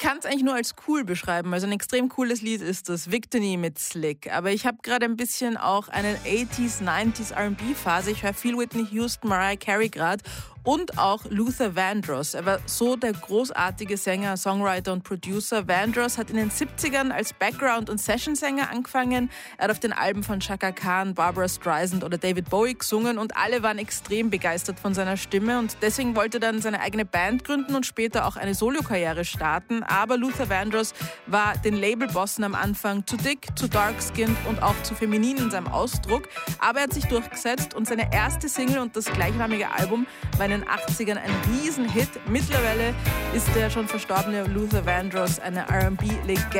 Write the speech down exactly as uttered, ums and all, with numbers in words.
kann es eigentlich nur als cool beschreiben. Also ein extrem cooles Lied ist das, Victory mit Slick. Aber ich habe gerade ein bisschen auch eine achtziger, neunziger R and B-Phase. Ich höre viel Whitney Houston, Mariah Carey gerade und auch Luther Vandross. Er war so der großartige Sänger, Songwriter und Producer. Vandross hat in den siebzigern als Background- und Sessionsänger angefangen. Er hat auf den Alben von Chaka Khan, Barbra Streisand oder David Bowie gesungen und alle waren extrem begeistert von seiner Stimme und deswegen wollte er dann seine eigene Band gründen und später auch eine Solokarriere starten. Aber Luther Vandross war den Labelbossen am Anfang zu dick, zu dark-skinned und auch zu feminin in seinem Ausdruck. Aber er hat sich durchgesetzt und seine erste Single und das gleichnamige Album war in den achtzigern ein Riesenhit. Mittlerweile ist der schon verstorbene Luther Vandross eine R and B-Legende.